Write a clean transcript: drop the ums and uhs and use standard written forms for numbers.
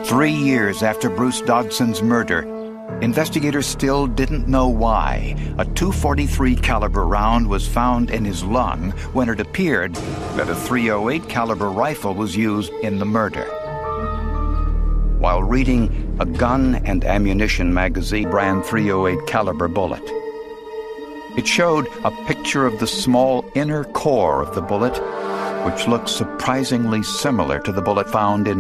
3 years after Bruce Dodson's murder, investigators still didn't know why a .243 caliber round was found in his lung when it appeared that a .308 caliber rifle was used in the murder. While reading a gun and ammunition magazine brand .308 caliber bullet, it showed a picture of the small inner core of the bullet, which looks surprisingly similar to the bullet found in